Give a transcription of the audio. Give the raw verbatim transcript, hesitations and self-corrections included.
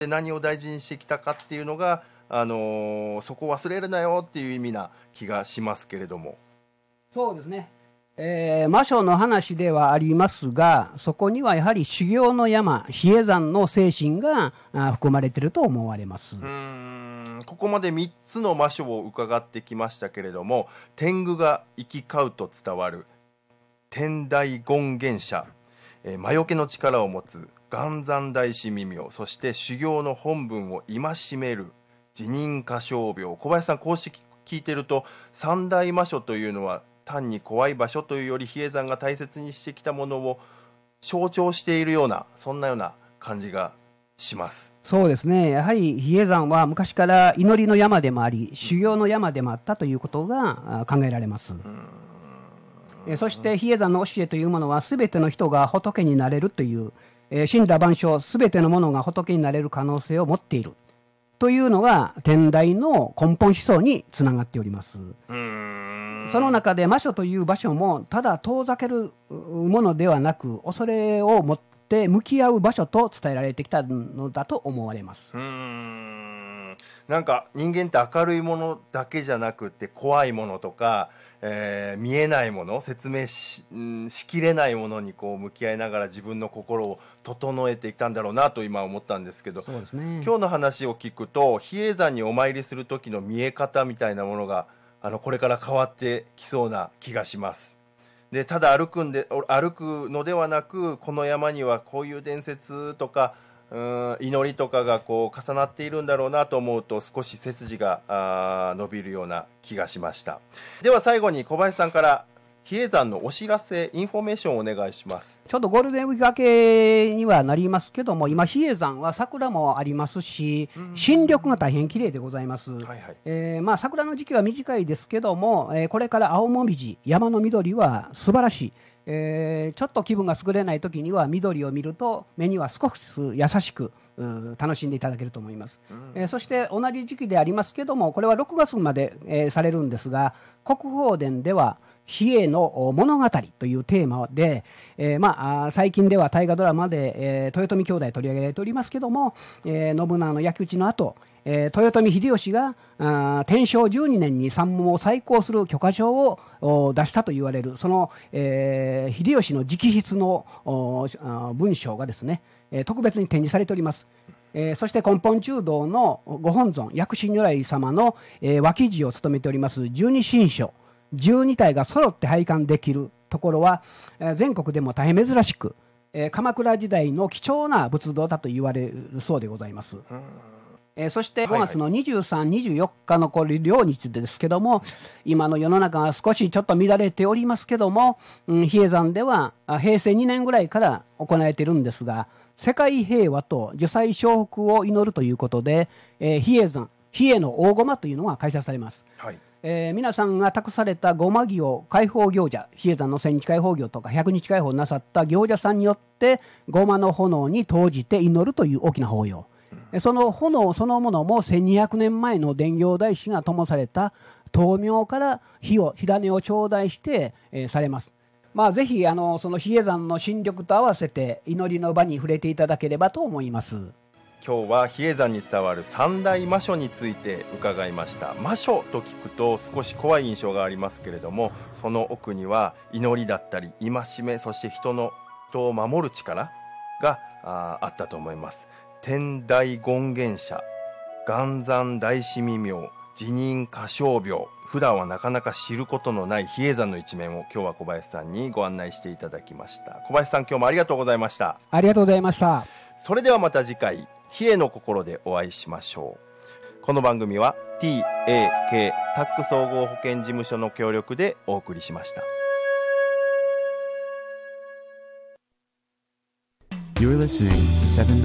で何を大事にしてきたかっていうのが、あのー、そこを忘れるなよっていう意味な気がしますけれども。 そうですね、えー、魔書の話ではありますが、そこにはやはり修行の山、比叡山の精神が含まれていると思われます。 うーん、ここまでみっつの魔書を伺ってきましたけれども、天狗が行き交うと伝わる天台権現者、えー、魔除けの力を持つ元山大師未明、そして修行の本分を戒める自認過小病。小林さん、こうして聞いてると三大魔書というのは単に怖い場所というより、比叡山が大切にしてきたものを象徴しているような、そんなような感じがします。 そうですね、やはり比叡山は昔から祈りの山でもあり、修行の山でもあったということが考えられます。えそして比叡山の教えというものは、すべての人が仏になれるという、えー、神羅万象、すべてのものが仏になれる可能性を持っているというのが天台の根本思想につながっております。うーん、その中で魔書という場所もただ遠ざけるものではなく、恐れを持って向き合う場所と伝えられてきたのだと思われます。 うーん、なんか人間って明るいものだけじゃなくて、怖いものとか、えー、見えないもの、説明 し, しきれないものにこう向き合いながら自分の心を整えていったんだろうなと今思ったんですけど、 そうですね、 今日の話を聞くと比叡山にお参りする時の見え方みたいなものがあのこれから変わってきそうな気がします。で、ただ歩くんで歩くのではなく、この山にはこういう伝説とかうーん祈りとかがこう重なっているんだろうなと思うと、少し背筋があ伸びるような気がしました。では最後に小林さんから比叡山のお知らせ、インフォメーションをお願いします。 ちょっとゴールデンウィーク明けにはなりますけども、今比叡山は桜もありますし、新緑が大変綺麗でございます。はいはい、えーまあ、桜の時期は短いですけども、えー、これから青もみじ、山の緑は素晴らしい。えー、ちょっと気分が優れない時には緑を見ると目には少し優しく楽しんでいただけると思います。うん、えー、そして同じ時期でありますけども、これはろくがつまで、えー、されるんですが、国宝殿では比叡の物語というテーマで、えーまあ、最近では大河ドラマで、えー、豊臣兄弟取り上げられておりますけども、えー、信長の焼き討ちの後、えー、豊臣秀吉があ天正じゅうにねんに山門を再興する許可証を出したと言われる、その、えー、秀吉の直筆の文章がですね、えー、特別に展示されております。えー、そして根本中道のご本尊薬師如来様の、えー、脇侍を務めております十二神将じゅうにたいが揃って拝観できるところは、えー、全国でも大変珍しく、えー、鎌倉時代の貴重な仏像だと言われるそうでございます。えー、そしてごがつのにじゅうさん、にじゅうよっかのこれ両日ですけども、今の世の中が少しちょっと乱れておりますけども、うん、比叡山ではへいせいにねんぐらいから行われているんですが、世界平和と樹災承福を祈るということで、えー、比叡山比叡の大駒というのが開催されます。はい、えー、皆さんが託された護摩木を開放行者、比叡山の千日開放行とか百日開放なさった行者さんによって護摩の炎に投じて祈るという大きな法要、うん、その炎そのものもせんにひゃくねんまえの伝行大師が灯された灯明から火を火種を頂戴して、えー、されます。まあ、ぜひあのその比叡山の新緑と合わせて祈りの場に触れていただければと思います。 今日は比叡山に伝わる三大魔書について伺いました。魔書と聞くと少し怖い印象がありますけれども、その奥には祈りだったり戒め、そして人の人を守る力が あ, あったと思います。天台権現者、元山大師未明、自認過小病、普段はなかなか知ることのない比叡山の一面を今日は小林さんにご案内していただきました。小林さん、今日もありがとうございました。 ありがとうございました。 それではまた次回、比叡の心でお会いしましょう。この番組は ティーエーケー タック総合保険事務所の協力でお送りしました。 You're listening to seven